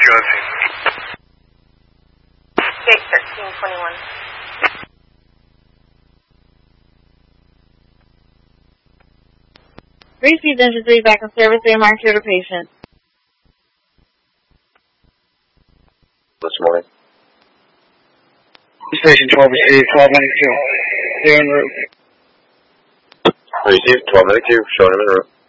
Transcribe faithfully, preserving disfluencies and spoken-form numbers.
Josie. Gate thirteen twenty-one. Received engine three back in service. They marked here to patient. This morning. Station twelve received, twelve ninety-two. They're en route. Received, twelve ninety-two, showing him en route.